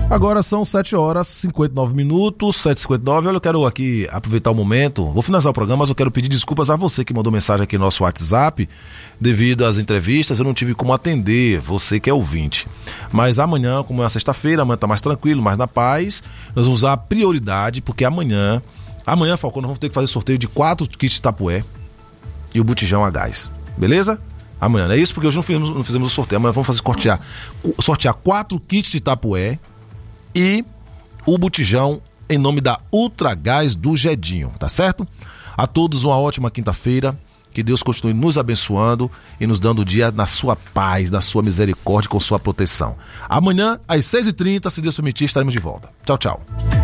Agora são 7h59, 7h59. Olha, eu quero aqui aproveitar o momento, vou finalizar o programa, mas eu quero pedir desculpas a você que mandou mensagem aqui no nosso WhatsApp. Devido às entrevistas, eu não tive como atender você que é ouvinte. Mas amanhã, como é a sexta-feira, amanhã tá mais tranquilo, mais na paz, nós vamos usar a prioridade, porque amanhã, Falcão, nós vamos ter que fazer sorteio de 4 kits de Tapué e o botijão a gás. Beleza? Amanhã, não é isso? Porque hoje não fizemos o sorteio. Amanhã vamos fazer sortear 4 kits de Tapué e o botijão em nome da Ultragás do Gedinho, tá certo? A todos uma ótima quinta-feira, que Deus continue nos abençoando e nos dando o dia na sua paz, na sua misericórdia, com sua proteção. Amanhã, às 6h30, se Deus permitir, estaremos de volta. Tchau, tchau.